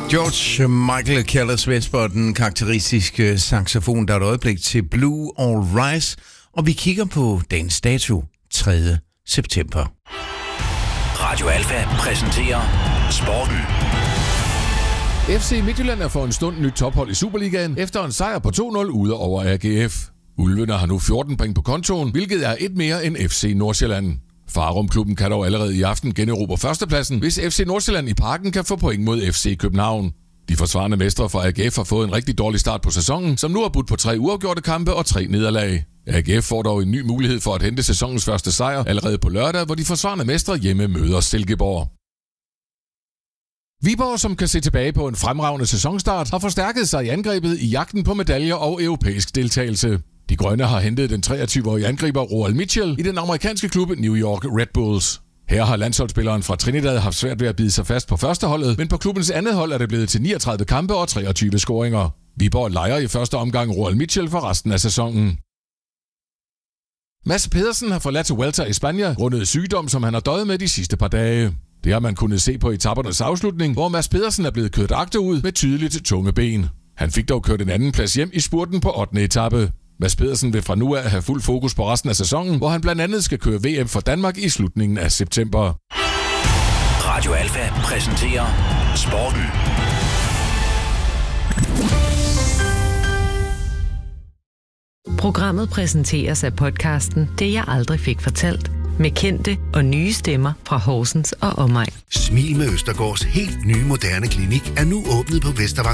George Michael Careless Whisper, den karakteristiske saxofon, der er et øjeblik til Blue All Rise, og vi kigger på dagens dato, 3. september. Radio Alfa præsenterer Sporten. FC Midtjylland er for en stund nyt tophold i Superligaen efter en sejr på 2-0 ude over AGF. Ulvene har nu 14 point på kontoen, hvilket er et mere end FC Nordsjælland. Farum-klubben kan dog allerede i aften generobre førstepladsen, hvis FC Nordsjælland i Parken kan få point mod FC København. De forsvarende mestre fra AGF har fået en rigtig dårlig start på sæsonen, som nu har budt på 3 uafgjorte kampe og 3 nederlag. AGF får dog en ny mulighed for at hente sæsonens første sejr allerede på lørdag, hvor de forsvarende mestre hjemme møder Silkeborg. Viborg, som kan se tilbage på en fremragende sæsonstart, har forstærket sig i angrebet i jagten på medaljer og europæisk deltagelse. De grønne har hentet den 23-årige angriber Roald Mitchell i den amerikanske klub New York Red Bulls. Her har landsholdsspilleren fra Trinidad haft svært ved at bide sig fast på førsteholdet, men på klubbens andet hold er det blevet til 39 kampe og 23 scoringer. Viborg lejer i første omgang Roald Mitchell for resten af sæsonen. Mads Pedersen har forladt Vuelta i Spanien grundet sygdom, som han har døjet med de sidste par dage. Det har man kunnet se på etapernes afslutning, hvor Mads Pedersen er blevet kørt agterud med tydeligt tunge ben. Han fik dog kørt en anden plads hjem i spurten på 8. etape. Mads Pedersen vil fra nu af have fuld fokus på resten af sæsonen, hvor han blandt andet skal køre VM for Danmark i slutningen af september. Radio Alfa præsenterer Sporten. Programmet præsenteres af podcasten Det jeg aldrig fik fortalt, med kendte og nye stemmer fra Horsens og omegn. Smil med Østergaards helt nye moderne klinik er nu åbnet på Vestervang